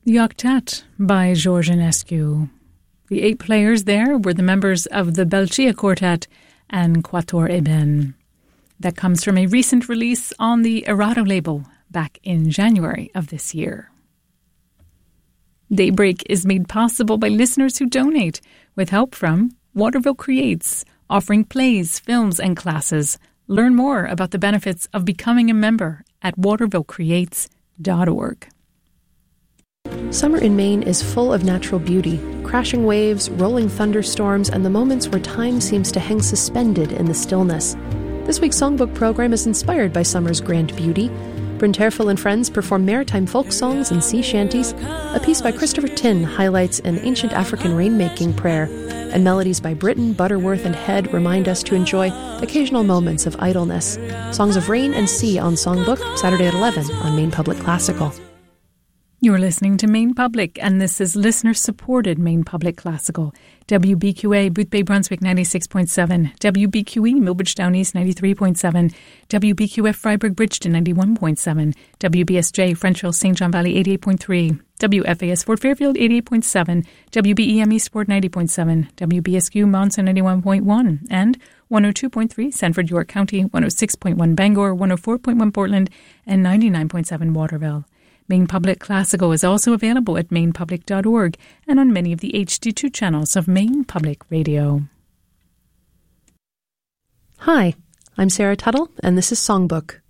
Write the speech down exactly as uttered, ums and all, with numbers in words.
The Octet by George Enescu. The eight players there were the members of the Belchia Quartet and Quatuor Eben. That comes from a recent release on the Errato label back in January of this year. Daybreak is made possible by listeners who donate, with help from Waterville Creates, offering plays, films, and classes. Learn more about the benefits of becoming a member at waterville creates dot org. Summer in Maine is full of natural beauty, crashing waves, rolling thunderstorms, and the moments where time seems to hang suspended in the stillness. This week's songbook program is inspired by summer's grand beauty. Bryn Terfel and friends perform maritime folk songs and sea shanties. A piece by Christopher Tin highlights an ancient African rainmaking prayer, and melodies by Britton, Butterworth, and Head remind us to enjoy occasional moments of idleness. Songs of Rain and Sea on Songbook, Saturday at eleven on Maine Public Classical. You're listening to Maine Public, and this is listener-supported Maine Public Classical. W B Q A, Boothbay, Brunswick, ninety-six point seven. W B Q E, Millbridge Down East, ninety-three point seven. W B Q F, Freiburg, Bridgeton, ninety-one point seven. W B S J, Frenchville, Saint John Valley, eighty-eight point three. W F A S, Fort Fairfield, eighty-eight point seven. W B E M, Eastport, ninety point seven. W B S Q, Monson, ninety-one point one. And one oh two point three, Sanford, York County, one oh six point one, Bangor, one oh four point one, Portland, and ninety-nine point seven, Waterville. Maine Public Classical is also available at maine public dot org and on many of the H D two channels of Maine Public Radio. Hi, I'm Sarah Tuttle, and this is Songbook.